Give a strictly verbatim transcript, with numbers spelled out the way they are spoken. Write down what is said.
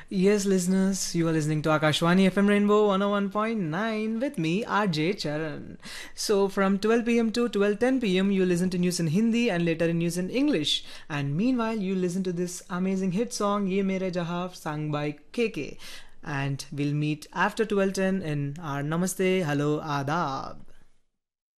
Yes, listeners, you are listening to Akashwani F M Rainbow one oh one point nine with me, R J Charan. So, from twelve p m to twelve ten p m, you listen to news in Hindi and later in news in English. And meanwhile, you listen to this amazing hit song, Ye Mere Jahan, sung by K K. And we'll meet after twelve ten in our Namaste, Hello, Adab.